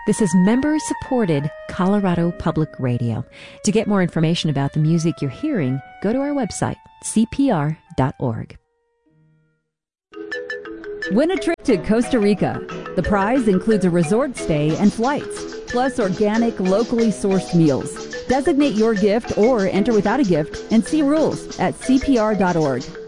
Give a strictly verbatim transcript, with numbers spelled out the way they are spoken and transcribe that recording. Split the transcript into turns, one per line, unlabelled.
This is member-supported Colorado Public Radio. To get more information about the music you're hearing, go to our website, c p r dot org.
Win a trip to Costa Rica. The prize includes a resort stay and flights, plus organic, locally sourced meals. Designate your gift or enter without a gift and see rules at c p r dot org.